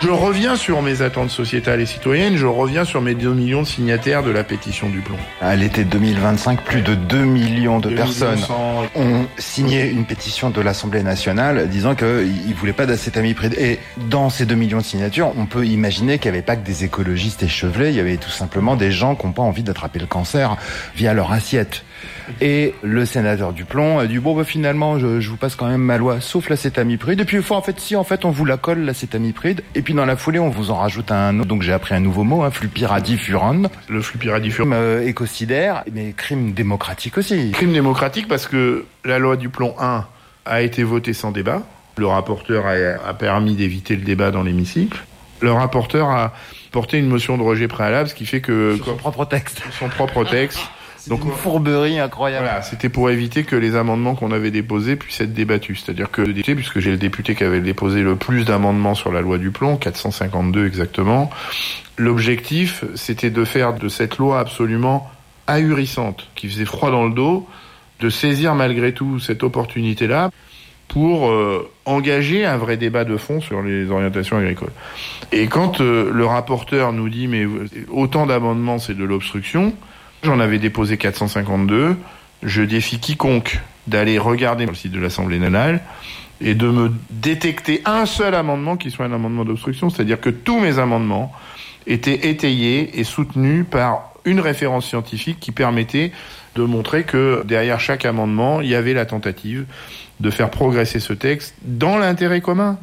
Je reviens sur mes attentes sociétales et citoyennes, je reviens sur mes 2 millions de signataires de la pétition du plomb. À l'été 2025, plus de 2 millions de personnes ont signé une pétition de l'Assemblée nationale disant qu'ils ne voulaient pas d'acétamipride. Et dans ces 2 millions de signatures, on peut imaginer qu'il n'y avait pas que des écologistes échevelés, il y avait tout simplement des gens qui n'ont pas envie d'attraper le cancer via leur assiette. Et le sénateur Duplon a dit finalement je vous passe quand même ma loi sauf l'acétamipride, et puis en fait on vous la colle l'acétamipride, et puis dans la foulée on vous en rajoute un autre, donc j'ai appris un nouveau mot, flupiradifuron. Le flupiradifuron, écocidaire, mais crime démocratique aussi. Crime démocratique parce que la loi Duplon 1 a été votée sans débat. Le rapporteur a permis d'éviter le débat dans l'hémicycle. Le rapporteur a porté une motion de rejet préalable, ce qui fait que son propre texte. Donc une fourberie incroyable. Voilà, c'était pour éviter que les amendements qu'on avait déposés puissent être débattus. C'est-à-dire que puisque j'ai le député qui avait déposé le plus d'amendements sur la loi Duplon, 452 exactement, l'objectif, c'était de faire de cette loi absolument ahurissante, qui faisait froid dans le dos, de saisir malgré tout cette opportunité-là pour engager un vrai débat de fond sur les orientations agricoles. Et quand le rapporteur nous dit « mais autant d'amendements, c'est de l'obstruction », j'en avais déposé 452. Je défie quiconque d'aller regarder sur le site de l'Assemblée nationale et de me détecter un seul amendement qui soit un amendement d'obstruction. C'est-à-dire que tous mes amendements étaient étayés et soutenus par une référence scientifique qui permettait de montrer que derrière chaque amendement, il y avait la tentative de faire progresser ce texte dans l'intérêt commun,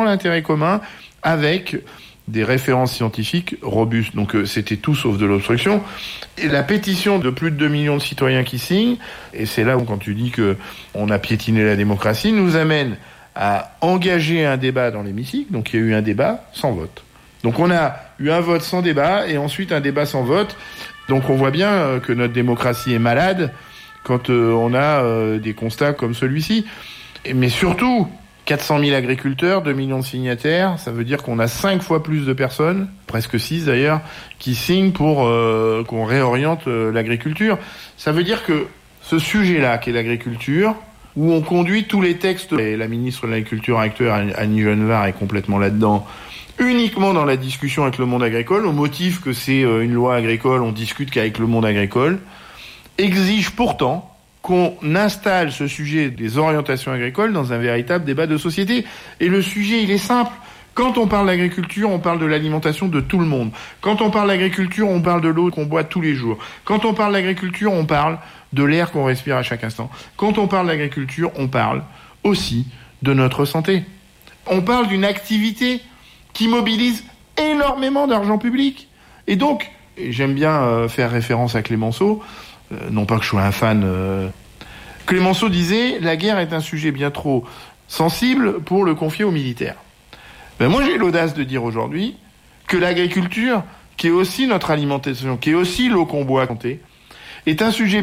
avec des références scientifiques robustes. Donc c'était tout sauf de l'obstruction. Et la pétition de plus de 2 millions de citoyens qui signent, et c'est là où quand tu dis que on a piétiné la démocratie, nous amène à engager un débat dans l'hémicycle. Donc il y a eu un débat sans vote. Donc on a eu un vote sans débat et ensuite un débat sans vote. Donc on voit bien que notre démocratie est malade quand on a des constats comme celui-ci. Mais surtout, 400 000 agriculteurs, 2 millions de signataires, ça veut dire qu'on a 5 fois plus de personnes, presque 6 d'ailleurs, qui signent pour qu'on réoriente l'agriculture. Ça veut dire que ce sujet-là, qui est l'agriculture, où on conduit tous les textes, et la ministre de l'Agriculture actuelle, Annie Genevard, est complètement là-dedans, uniquement dans la discussion avec le monde agricole, au motif que c'est une loi agricole, on discute qu'avec le monde agricole, exige pourtant qu'on installe ce sujet des orientations agricoles dans un véritable débat de société. Et le sujet, il est simple. Quand on parle d'agriculture, on parle de l'alimentation de tout le monde. Quand on parle d'agriculture, on parle de l'eau qu'on boit tous les jours. Quand on parle d'agriculture, on parle de l'air qu'on respire à chaque instant. Quand on parle d'agriculture, on parle aussi de notre santé. On parle d'une activité qui mobilise énormément d'argent public. Et donc, j'aime bien faire référence à Clémenceau, non pas que je sois un fan. Clémenceau disait « La guerre est un sujet bien trop sensible pour le confier aux militaires ». Moi, j'ai l'audace de dire aujourd'hui que l'agriculture, qui est aussi notre alimentation, qui est aussi l'eau qu'on boit, est un sujet